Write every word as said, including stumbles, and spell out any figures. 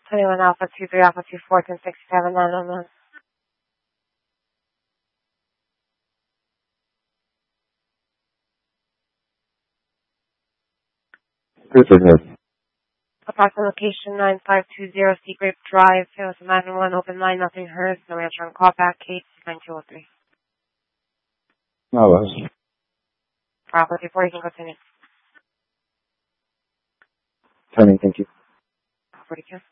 twenty-one Alpha two three Alpha two four ten sixty-seven nine one one. Good ahead. Approximate location nine five two zero Sea Grape Drive, San Jose nine one one, open line, nothing heard, no answer on callback, Kate nine two oh three. No less. Problem before you can continue. Turning, thank you. forty-two.